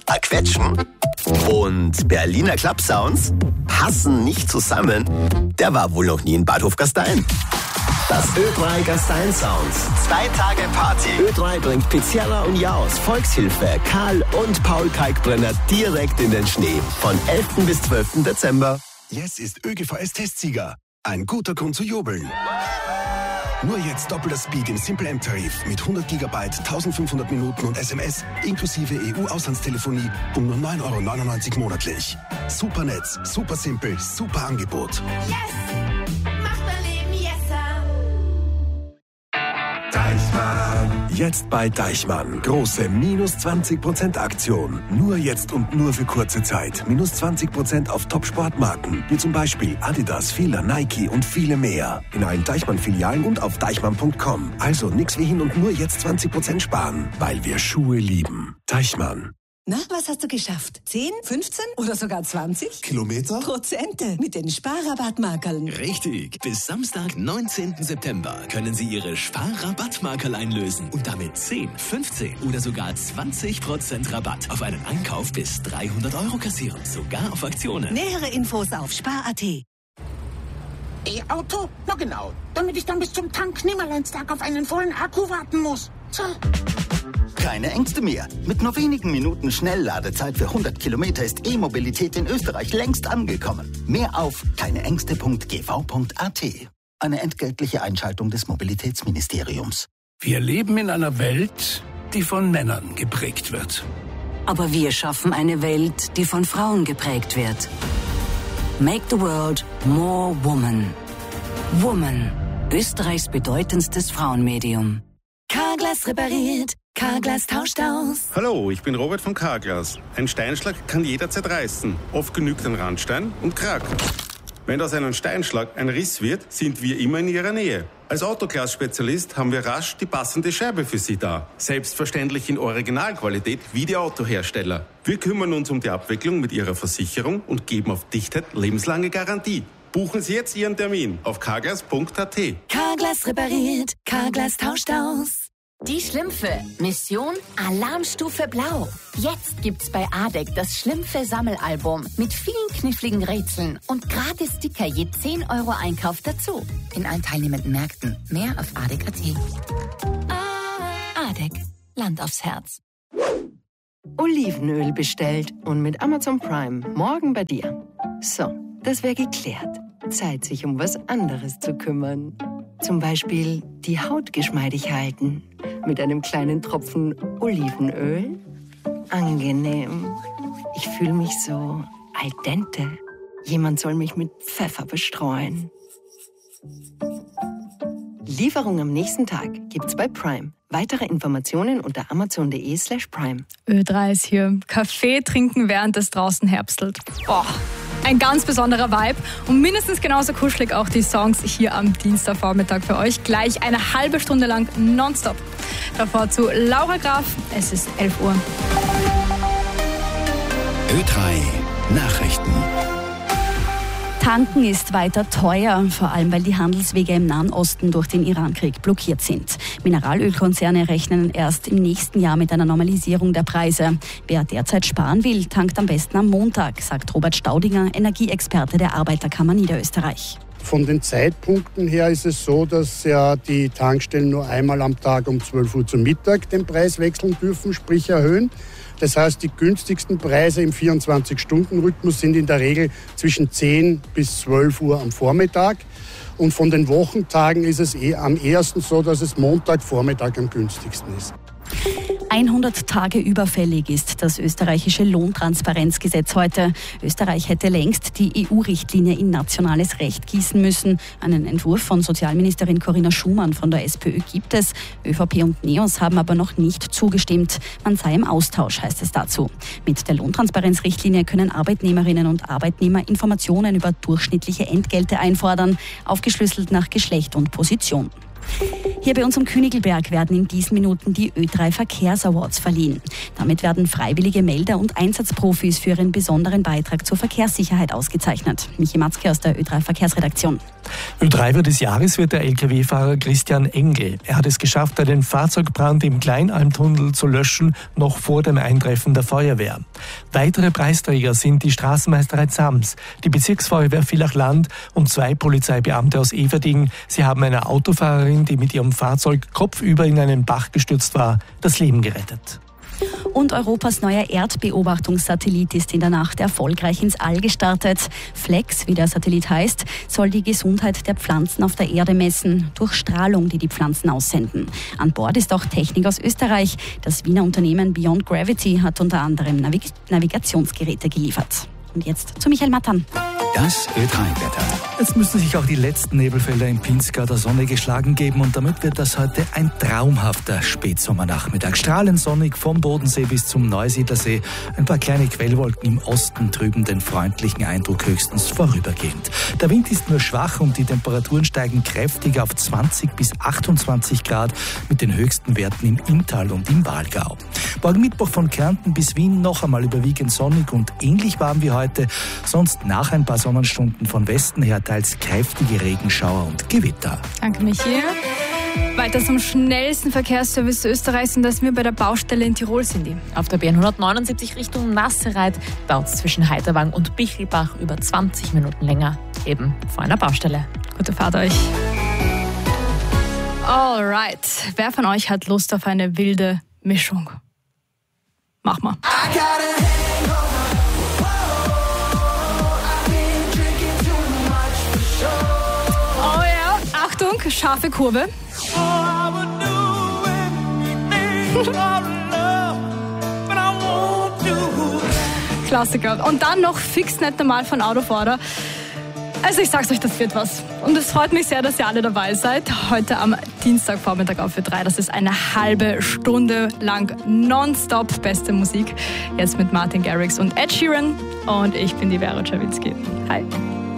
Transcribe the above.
a Quetschen und Berliner Club-Sounds passen nicht zusammen. Der war wohl noch nie in Bad Hofgastein. Das Ö3 Gastein Sounds. 2 Tage Party. Ö3 bringt Pizzerra und Jaus, Volkshilfe, Karl und Paul Kalkbrenner direkt in den Schnee. Von 11. bis 12. Dezember. Yes ist ÖGVS-Testsieger. Ein guter Grund zu jubeln. Nur jetzt doppelter Speed im Simple M-Tarif mit 100 GB, 1500 Minuten und SMS inklusive EU-Auslandstelefonie um nur 9,99 € monatlich. Super Netz, super simpel, super Angebot. Yes! Macht mein Leben yesser! Deichmann. Jetzt bei Deichmann. Große minus 20% Aktion. Nur jetzt und nur für kurze Zeit. Minus 20% auf Top-Sportmarken. Wie zum Beispiel Adidas, Fila, Nike und viele mehr. In allen Deichmann-Filialen und auf deichmann.com. Also nix wie hin und nur jetzt 20% sparen. Weil wir Schuhe lieben. Deichmann. Na, was hast du geschafft? 10, 15 oder sogar 20? Kilometer? Prozente mit den Sparrabattmarkerln. Richtig. Bis Samstag, 19. September können Sie Ihre Sparrabattmarkerl einlösen und damit 10, 15 oder sogar 20% Rabatt auf einen Einkauf bis 300 € kassieren. Sogar auf Aktionen. Nähere Infos auf spar.at. E-Auto? Na genau. Damit ich dann bis zum Tank Nimmerleinstag auf einen vollen Akku warten muss. So. Keine Ängste mehr. Mit nur wenigen Minuten Schnellladezeit für 100 Kilometer ist E-Mobilität in Österreich längst angekommen. Mehr auf keineängste.gv.at. Eine entgeltliche Einschaltung des Mobilitätsministeriums. Wir leben in einer Welt, die von Männern geprägt wird. Aber wir schaffen eine Welt, die von Frauen geprägt wird. Make the world more woman. Woman, Österreichs bedeutendstes Frauenmedium. Carglass repariert, Carglass tauscht aus. Hallo, ich bin Robert von Carglass. Ein Steinschlag kann jederzeit reißen. Oft genügt ein Randstein und krack. Wenn aus einem Steinschlag ein Riss wird, sind wir immer in Ihrer Nähe. Als Autoglas-Spezialist haben wir rasch die passende Scheibe für Sie da. Selbstverständlich in Originalqualität wie die Autohersteller. Wir kümmern uns um die Abwicklung mit Ihrer Versicherung und geben auf Dichtheit lebenslange Garantie. Buchen Sie jetzt Ihren Termin auf carglass.at. Carglass repariert, Carglass tauscht aus. Die Schlümpfe. Mission Alarmstufe Blau. Jetzt gibt's bei ADEC das Schlümpfe-Sammelalbum mit vielen kniffligen Rätseln und gratis Sticker je 10 € Einkauf dazu. In allen teilnehmenden Märkten. Mehr auf ADEC.at. ADEC. Land aufs Herz. Olivenöl bestellt und mit Amazon Prime morgen bei dir. So, das wäre geklärt. Zeit, sich um was anderes zu kümmern. Zum Beispiel die Haut geschmeidig halten. Mit einem kleinen Tropfen Olivenöl. Angenehm. Ich fühle mich so al dente. Jemand soll mich mit Pfeffer bestreuen. Lieferung am nächsten Tag gibt's bei Prime. Weitere Informationen unter amazon.de/prime. Ö3 ist hier. Kaffee trinken, während es draußen herbstelt. Boah. Ein ganz besonderer Vibe und mindestens genauso kuschelig auch die Songs hier am Dienstagvormittag für euch. Gleich eine halbe Stunde lang nonstop. Davor zu Laura Graf, es ist 11 Uhr. Ö3 Nachrichten. Tanken ist weiter teuer, vor allem weil die Handelswege im Nahen Osten durch den Irankrieg blockiert sind. Mineralölkonzerne rechnen erst im nächsten Jahr mit einer Normalisierung der Preise. Wer derzeit sparen will, tankt am besten am Montag, sagt Robert Staudinger, Energieexperte der Arbeiterkammer Niederösterreich. Von den Zeitpunkten her ist es so, dass ja die Tankstellen nur einmal am Tag um 12 Uhr zum Mittag den Preis wechseln dürfen, sprich erhöhen. Das heißt, die günstigsten Preise im 24-Stunden-Rhythmus sind in der Regel zwischen 10 bis 12 Uhr am Vormittag. Und von den Wochentagen ist es am ehesten so, dass es Montagvormittag am günstigsten ist. 100 Tage überfällig ist das österreichische Lohntransparenzgesetz heute. Österreich hätte längst die EU-Richtlinie in nationales Recht gießen müssen. Einen Entwurf von Sozialministerin Corinna Schumann von der SPÖ gibt es. ÖVP und NEOS haben aber noch nicht zugestimmt. Man sei im Austausch, heißt es dazu. Mit der Lohntransparenzrichtlinie können Arbeitnehmerinnen und Arbeitnehmer Informationen über durchschnittliche Entgelte einfordern, aufgeschlüsselt nach Geschlecht und Position. Hier bei uns am Königelberg werden in diesen Minuten die Ö3 Verkehrsawards verliehen. Damit werden freiwillige Melder und Einsatzprofis für ihren besonderen Beitrag zur Verkehrssicherheit ausgezeichnet. Michi Matzke aus der Ö3 Verkehrsredaktion. Ö3 des Jahres wird der Lkw-Fahrer Christian Engel. Er hat es geschafft, einen Fahrzeugbrand im Kleinalmtunnel zu löschen, noch vor dem Eintreffen der Feuerwehr. Weitere Preisträger sind die Straßenmeisterei Zams, die Bezirksfeuerwehr Villach-Land und 2 Polizeibeamte aus Everding. Sie haben einer Autofahrerin, die mit ihrem Fahrzeug kopfüber in einen Bach gestürzt war, das Leben gerettet. Und Europas neuer Erdbeobachtungssatellit ist in der Nacht erfolgreich ins All gestartet. Flex, wie der Satellit heißt, soll die Gesundheit der Pflanzen auf der Erde messen, durch Strahlung, die die Pflanzen aussenden. An Bord ist auch Technik aus Österreich. Das Wiener Unternehmen Beyond Gravity hat unter anderem Navigationsgeräte geliefert. Und jetzt zu Michael Mattan. Das Ö3-Wetter. Jetzt müssen sich auch die letzten Nebelfelder im Pinzgau der Sonne geschlagen geben und damit wird das heute ein traumhafter Spätsommernachmittag. Strahlend sonnig vom Bodensee bis zum Neusiedlersee. Ein paar kleine Quellwolken im Osten trüben den freundlichen Eindruck höchstens vorübergehend. Der Wind ist nur schwach und die Temperaturen steigen kräftig auf 20 bis 28 Grad mit den höchsten Werten im Inntal und im Walgau. Morgen Mittwoch von Kärnten bis Wien noch einmal überwiegend sonnig und ähnlich warm wie heute. Sonst nach ein paar Sonnenstunden von Westen her teils kräftige Regenschauer und Gewitter. Danke, Michi. Weiter zum schnellsten Verkehrsservice Österreichs und dass wir bei der Baustelle in Tirol sind. Auf der B179 Richtung Nassereit dauert es zwischen Heiterwang und Bichelbach über 20 Minuten länger, eben vor einer Baustelle. Gute Fahrt euch. Alright, wer von euch hat Lust auf eine wilde Mischung? Mach mal. Oh ja, Achtung, scharfe Kurve. Klassiker. Und dann noch fix nicht normal von Out of Order. Also ich sag's euch, das wird was. Und es freut mich sehr, dass ihr alle dabei seid. Heute am Dienstagvormittag auf Ö3. Das ist eine halbe Stunde lang nonstop beste Musik. Jetzt mit Martin Garrix und Ed Sheeran. Und ich bin die Vera Czerwinski. Hi.